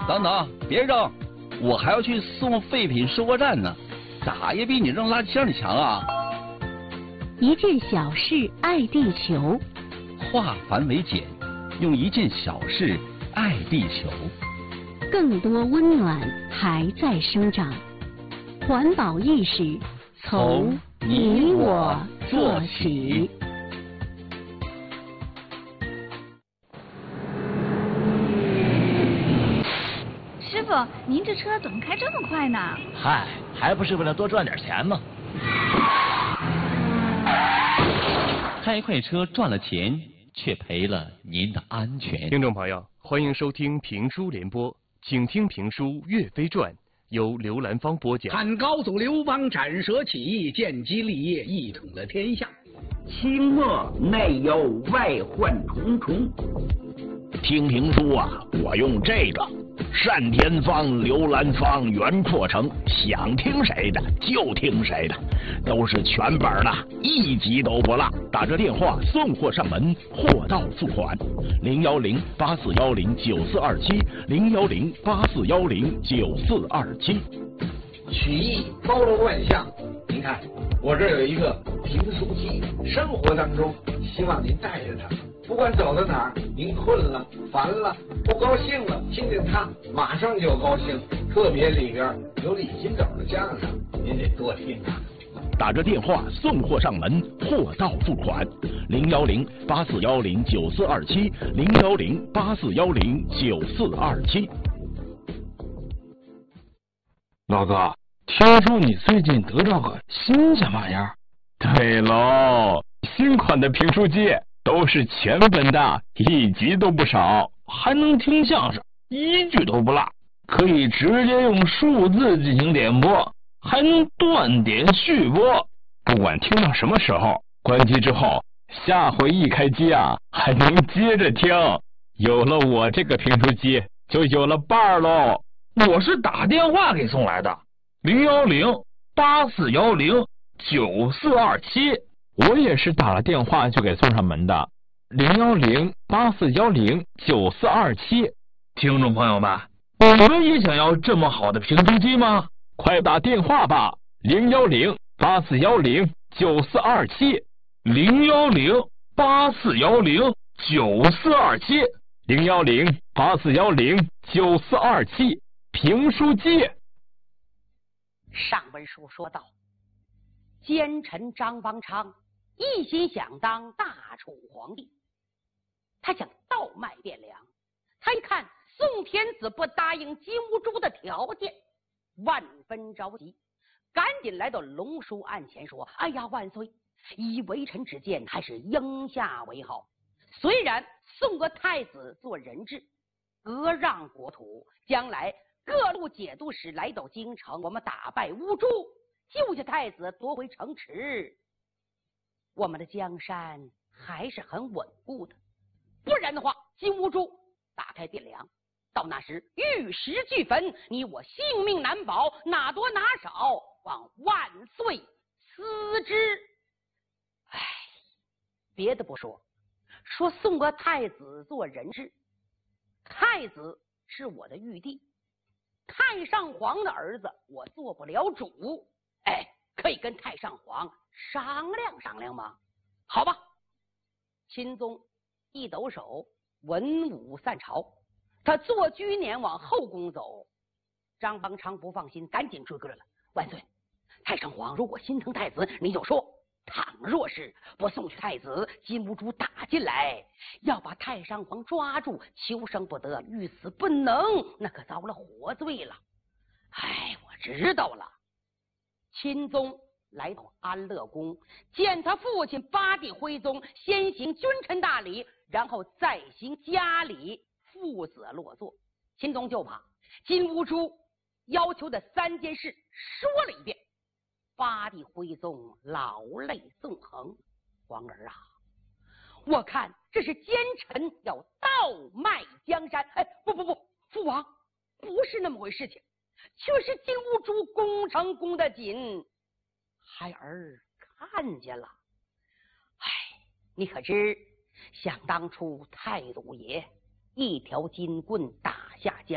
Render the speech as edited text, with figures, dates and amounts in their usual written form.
等等，别扔，我还要去送废品收货站呢，咋也比你扔垃圾箱里强啊！ 一件小事爱地球， 化繁为简，用一件小事爱地球。 更多温暖还在生长，环保意识从你我做起。 师傅，您这车怎么开这么快呢？ 嗨，还不是为了多赚点钱吗？ 开快车赚了钱，却赔了您的安全。 听众朋友，欢迎收听评书联播，请听评书《岳飞传》，由刘兰芳播讲。 看高祖刘邦斩蛇起义，建基立业，一统了天下。 清末内忧外患重重。 听评书啊，我用这个单田芳、刘兰芳、袁阔成，想听谁的就听谁的，都是全本的，一集都不落。打这电话送货上门，货到付款。010-8410-9427，010-8410-9427。 曲艺包罗万象，您看我这儿有一个评书机，生活当中希望您带着它，不管走到哪儿，您困了、烦了、不高兴了，听见它马上就高兴。特别里边有李金斗的相声，您得多听啊。 打着电话送货上门，货到付款。010-8410-9427，010-8410-9427。 老哥，听说你最近得到个新鲜玩意儿？对喽，新款的评书机都是全本的，一集都不少，还能听相声，一句都不落，可以直接用数字进行点播，还能断点续播，不管听到什么时候，关机之后，下回一开机啊，还能接着听。有了我这个评书机，就有了伴儿喽。我是打电话给送来的，010-8410-9427。我也是打了电话就给送上门的，010-8410-9427。听众朋友们，你们也想要这么好的评书机吗？快打电话吧，010-8410-9427，010-8410-9427，评书机。 上文书说到，奸臣张邦昌一心想当大楚皇帝，他想倒卖汴梁。他一看宋天子不答应金兀术的条件，万分着急，赶紧来到龙书案前说：哎呀，万岁，以为臣之见，还是应下为好。虽然送个太子做人质，割让国土，将来各路节度使来到京城，我们打败乌珠，救下太子，夺回城池，我们的江山还是很稳固的。不然的话，金兀术打开汴梁，到那时玉石俱焚，你我性命难保，哪多哪少，望万岁思之。唉，别的不说，说送个太子做人质，太子是我的玉帝，太上皇的儿子，我做不了主。哎，可以跟太上皇商量商量吗？好吧。钦宗一抖手，文武散朝，他坐居辇往后宫走。张邦昌不放心，赶紧追过来了。万岁，太上皇如果心疼太子，你就说；倘若是不送去太子，金兀术打进来，要把太上皇抓住，求生不得，欲死不能，那可遭了活罪了。哎，我知道了。钦宗来到安乐宫，见他父亲八弟徽宗，先行君臣大礼，然后再行家礼，父子落座。钦宗就把金兀术要求的3件事说了一遍。八弟徽宗老泪纵横：皇儿啊，我看这是奸臣要倒卖江山。哎，不，父王，不是那么回事情，却是金兀术攻城攻得紧，孩儿看见了。哎，你可知想当初太祖爷一条金棍打下江